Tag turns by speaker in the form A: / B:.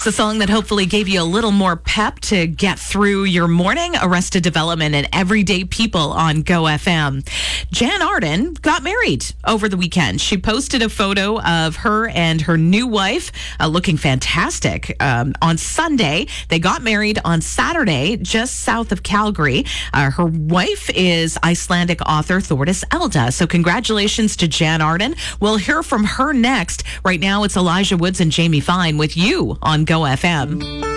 A: It's a song that hopefully gave you a little more pep to get through your morning. Arrested Development and Everyday People on Go FM. Jan Arden got married over the weekend. She posted a photo of her and her new wife looking fantastic. On Sunday, they got married on Saturday, just south of Calgary. Her wife is Icelandic author Thordis Elda. So congratulations to Jan Arden. We'll hear from her next. Right now, it's Elijah Woods and Jamie Fine with you on Go FM.